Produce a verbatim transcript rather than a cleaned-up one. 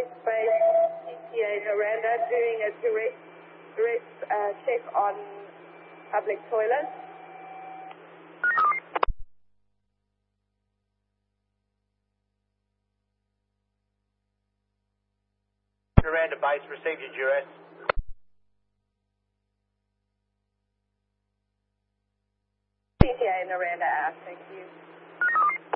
West Base, C T A Miranda, doing a direct, direct uh, check on public toilets. Miranda Base, received your duress. C T A Miranda, thank you.